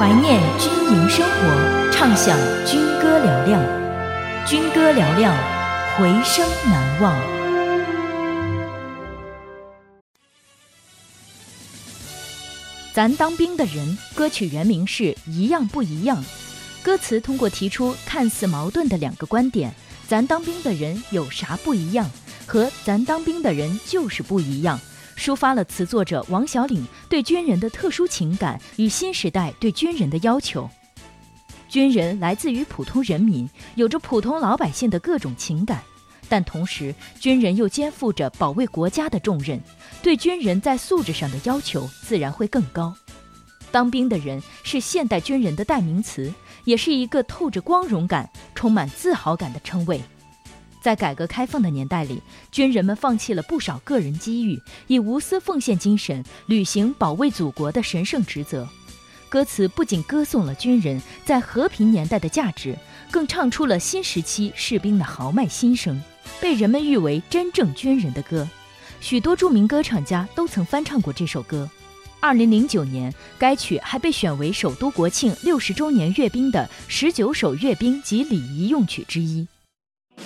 怀念军营生活，畅享军歌嘹亮。军歌嘹亮，回声难忘。咱当兵的人歌曲原名是《一样不一样》，歌词通过提出看似矛盾的两个观点，咱当兵的人有啥不一样和咱当兵的人就是不一样，抒发了词作者王小岭对军人的特殊情感与新时代对军人的要求。军人来自于普通人民，有着普通老百姓的各种情感，但同时军人又肩负着保卫国家的重任，对军人在素质上的要求自然会更高。当兵的人是现代军人的代名词，也是一个透着光荣感、充满自豪感的称谓。在改革开放的年代里，军人们放弃了不少个人机遇，以无私奉献精神履行保卫祖国的神圣职责。歌词不仅歌颂了军人在和平年代的价值，更唱出了新时期士兵的豪迈心声，被人们誉为真正军人的歌。许多著名歌唱家都曾翻唱过这首歌。2009年，该曲还被选为首都国庆60周年阅兵的19首阅兵及礼仪用曲之一。